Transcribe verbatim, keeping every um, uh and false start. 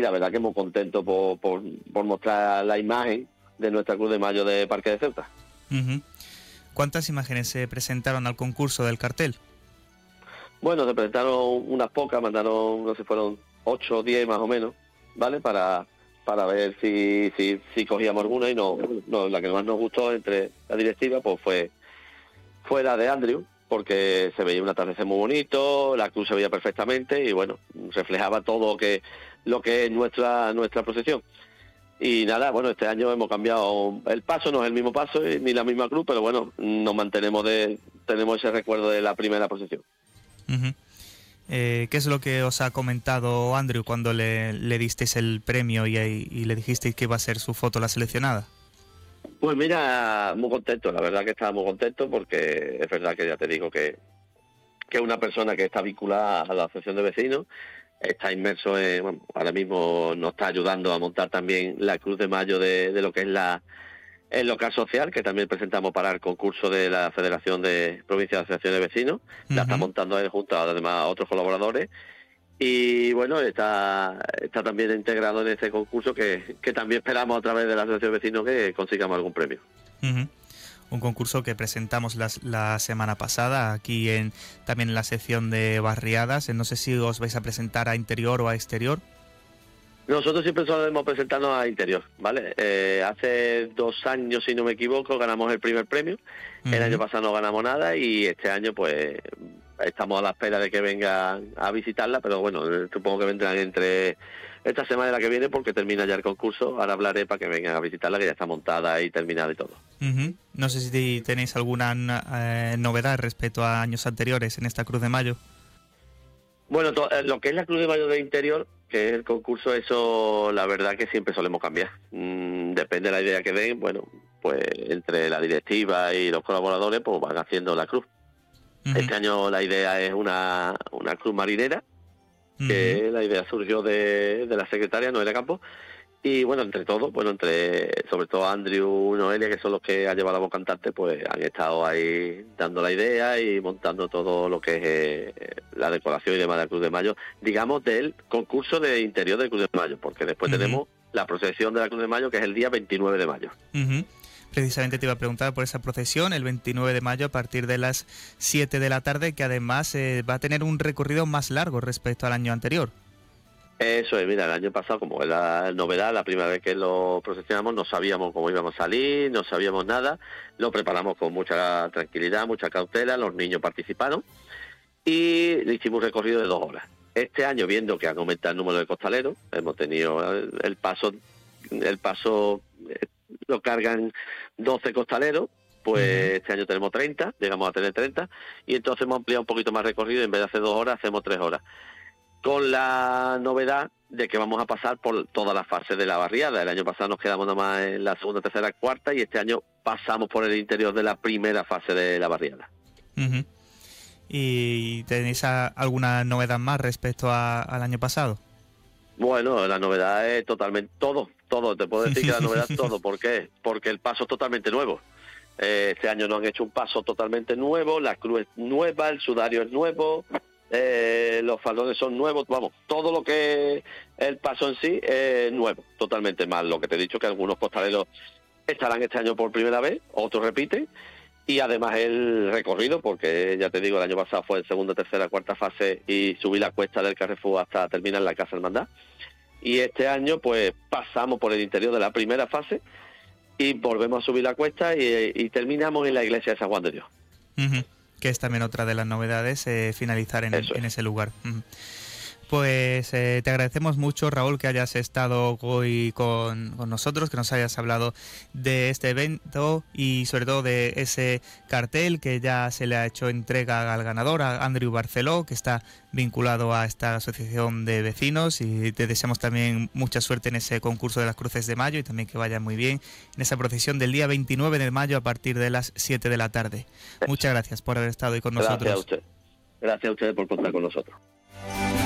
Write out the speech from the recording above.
la verdad que muy contento por, por, por mostrar la imagen de nuestra Cruz de Mayo de Parque de Ceuta. Uh-huh. ¿Cuántas imágenes se presentaron al concurso del cartel? Bueno, se presentaron unas pocas, mandaron, no sé, fueron ocho o diez más o menos, ¿vale? Para para ver si si, si cogíamos alguna, y no, no, la que más nos gustó entre la directiva pues fue, fue la de Andrew, porque se veía un atardecer muy bonito, la cruz se veía perfectamente y bueno, reflejaba todo lo que, lo que es nuestra, nuestra procesión. Y nada, bueno, este año hemos cambiado, el paso no es el mismo paso ni la misma cruz, pero bueno, nos mantenemos de, tenemos ese recuerdo de la primera procesión. Uh-huh. Eh, ¿Qué es lo que os ha comentado Andrew cuando le, le disteis el premio y, y le dijisteis que iba a ser su foto la seleccionada? Pues mira, muy contento, la verdad que estaba muy contento, porque es verdad que ya te digo que que es una persona que está vinculada a la asociación de vecinos, está inmerso en, bueno, ahora mismo nos está ayudando a montar también la Cruz de Mayo de, de lo que es la el local social, que también presentamos para el concurso de la Federación de Provincias de Asociaciones de Vecinos. Uh-huh. La está montando él junto a además a otros colaboradores. Y bueno, está está también integrado en ese concurso que, que también esperamos a través de la Asociación de Vecinos que consigamos algún premio. Uh-huh. Un concurso que presentamos las, la semana pasada aquí en también en la sección de barriadas. No sé si os vais a presentar a interior o a exterior. Nosotros siempre solemos presentarnos a interior, ¿vale? Eh, hace dos años, si no me equivoco, ganamos el primer premio. Uh-huh. El año pasado no ganamos nada y este año pues estamos a la espera de que vengan a visitarla, pero bueno, supongo que vendrán entre esta semana y la que viene, porque termina ya el concurso. Ahora hablaré para que vengan a visitarla, que ya está montada y terminada y todo. Uh-huh. No sé si tenéis alguna eh, novedad respecto a años anteriores en esta Cruz de Mayo. Bueno, to- lo que es la Cruz de Mayo de interior, que es el concurso, eso la verdad que siempre solemos cambiar. Mm, depende de la idea que den, bueno, pues entre la directiva y los colaboradores pues van haciendo la cruz. Uh-huh. Este año la idea es una, una cruz marinera, que uh-huh. la idea surgió de, de la secretaria Noelia Campos. Y bueno, entre todos, bueno, entre sobre todo Andrew y Noelia, que son los que han llevado la voz cantante, pues han estado ahí dando la idea y montando todo lo que es eh, la decoración y demás de la Cruz de Mayo, digamos, del concurso de interior de Cruz de Mayo, porque después uh-huh. tenemos la procesión de la Cruz de Mayo, que es el día veintinueve de mayo. Uh-huh. Precisamente te iba a preguntar por esa procesión, el veintinueve de mayo, a partir de las siete de la tarde, que además eh, va a tener un recorrido más largo respecto al año anterior. Eso es, mira, el año pasado, como es la novedad, la primera vez que lo procesionamos, no sabíamos cómo íbamos a salir, no sabíamos nada, lo preparamos con mucha tranquilidad, mucha cautela, los niños participaron y le hicimos un recorrido de dos horas. Este año, viendo que han aumentado el número de costaleros, hemos tenido el, el paso, el paso eh, lo cargan doce costaleros, pues uh-huh. este año tenemos treinta, llegamos a tener treinta, y entonces hemos ampliado un poquito más recorrido, en vez de hacer dos horas, hacemos tres horas. Con la novedad de que vamos a pasar por todas las fases de la barriada. El año pasado nos quedamos nada más en la segunda, tercera, cuarta, y este año pasamos por el interior de la primera fase de la barriada. Uh-huh. ¿Y tenéis a, alguna novedad más respecto a, al año pasado? Bueno, la novedad es totalmente todo, todo. Te puedo decir que la novedad es todo. ¿Por qué? Porque el paso es totalmente nuevo. Eh, este año nos han hecho un paso totalmente nuevo, la cruz es nueva, el sudario es nuevo. Eh, los faldones son nuevos, vamos, todo lo que es el paso en sí es nuevo, totalmente mal. Lo que te he dicho, que algunos costaleros estarán este año por primera vez, otros repiten, y además el recorrido, porque ya te digo, el año pasado fue en segunda, tercera, cuarta fase y subí la cuesta del Carrefour hasta terminar la Casa Hermandad, y este año pues pasamos por el interior de la primera fase y volvemos a subir la cuesta y, y terminamos en la iglesia de San Juan de Dios. Uh-huh. Que es también otra de las novedades, eh, finalizar en, en ese lugar. Pues eh, te agradecemos mucho, Raúl, que hayas estado hoy con, con nosotros, que nos hayas hablado de este evento y sobre todo de ese cartel que ya se le ha hecho entrega al ganador, a Andrew Barceló, que está vinculado a esta asociación de vecinos, y te deseamos también mucha suerte en ese concurso de las Cruces de Mayo y también que vaya muy bien en esa procesión del día veintinueve de mayo a partir de las siete de la tarde. Muchas gracias por haber estado hoy con nosotros. Gracias a usted. Gracias a ustedes por contar con nosotros.